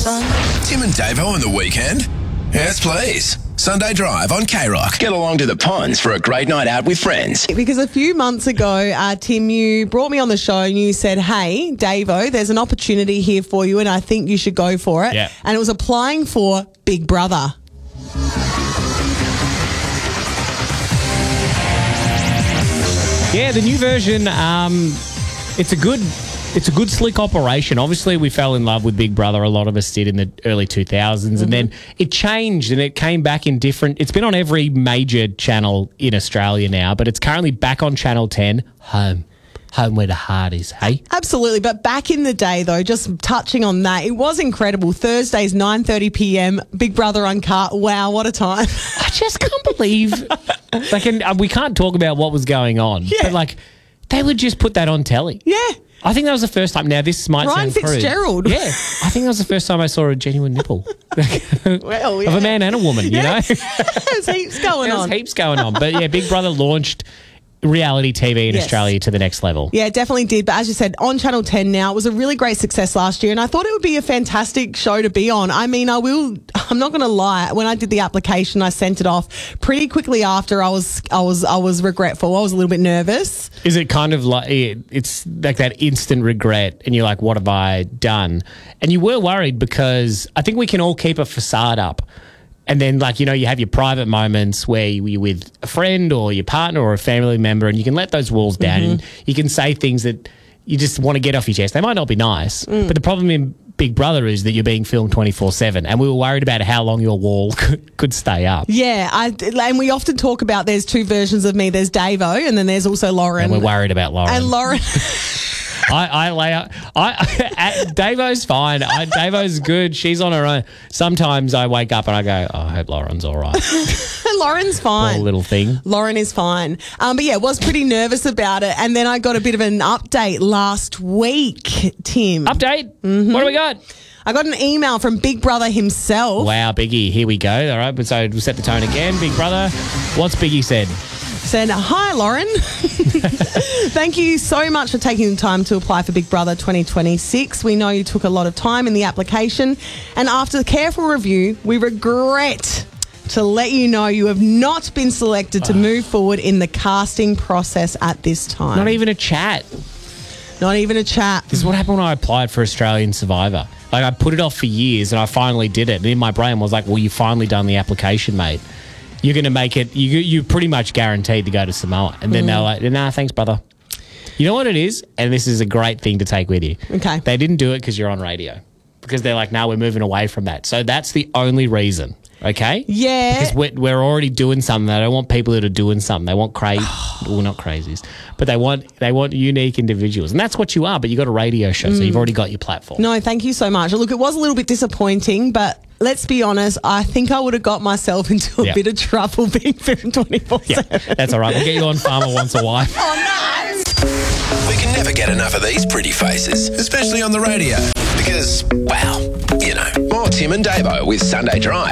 son. Tim and Davo on the weekend? Yes, please. Sunday Drive on K-Rock. Get along to the ponds for a great night out with friends. Because a few months ago, Tim, you brought me on the show and you said, hey, Davo, there's an opportunity here for you and I think you should go for it. Yeah. And it was applying for Big Brother. Yeah, the new version, it's a good slick operation. Obviously, we fell in love with Big Brother. A lot of us did in the early 2000s. And then it changed and it came back in different... It's been on every major channel in Australia now, but it's currently back on Channel 10, home where the heart is, hey? Absolutely. But back in the day, though, just touching on that, it was incredible. Thursdays, 9:30 p.m, Big Brother Uncut. Wow, what a time. I just can't believe... and we can't talk about what was going on, but, they would just put that on telly. Yeah. I think that was the first time. Now, this might Ryan sound crude. Fitzgerald. Yeah. I think that was the first time I saw a genuine nipple. Well, yeah. Of a man and a woman, you know? There's heaps going on. There's heaps going on. But, yeah, Big Brother launched reality TV in Australia to the next level. Yeah, it definitely did. But as you said, on Channel 10 now, it was a really great success last year and I thought it would be a fantastic show to be on. I mean, I'm not going to lie. When I did the application, I sent it off pretty quickly after. I was regretful. I was a little bit nervous. Is it kind of like, it's like that instant regret and you're like, what have I done? And you were worried because I think we can all keep a facade up. And then, you have your private moments where you're with a friend or your partner or a family member and you can let those walls down and you can say things that you just want to get off your chest. They might not be nice, but the problem in Big Brother is that you're being filmed 24/7 and we were worried about how long your wall could stay up. Yeah, and we often talk about there's two versions of me. There's Davo and then there's also Lauren. And we're worried about Lauren. And Lauren... I lay out. Davo's fine. Davo's good. She's on her own. Sometimes I wake up and I go, I hope Lauren's all right. Lauren's fine. Poor little thing. Lauren is fine. But yeah, was pretty nervous about it. And then I got a bit of an update last week, Tim. Update? What do we got? I got an email from Big Brother himself. Wow, Biggie. Here we go. All right, so we'll set the tone again. Big Brother, what's Biggie said? Said, hi, Lauren. Thank you so much for taking the time to apply for Big Brother 2026. We know you took a lot of time in the application. And after careful review, we regret to let you know you have not been selected to move forward in the casting process at this time. Not even a chat. Not even a chat. This is what happened when I applied for Australian Survivor. I put it off for years and I finally did it. And in my brain I was like, well, you've finally done the application, mate. You're going to make it, you're pretty much guaranteed to go to Samoa. And then they're like, nah, thanks, brother. You know what it is? And this is a great thing to take with you. Okay. They didn't do it because you're on radio. Because they're like, no, we're moving away from that. So that's the only reason, okay? Yeah. Because we're already doing something. They don't want people that are doing something. They want well, not crazies, but they want unique individuals. And that's what you are, but you got a radio show, so you've already got your platform. No, thank you so much. Look, it was a little bit disappointing, but let's be honest, I think I would have got myself into a bit of trouble being filmed 24/7. Yeah, that's all right. We'll get you on Farmer Wants a Wife. Oh, no. We can never get enough of these pretty faces, especially on the radio. Because, well, more Tim and Davo with Sunday Drive.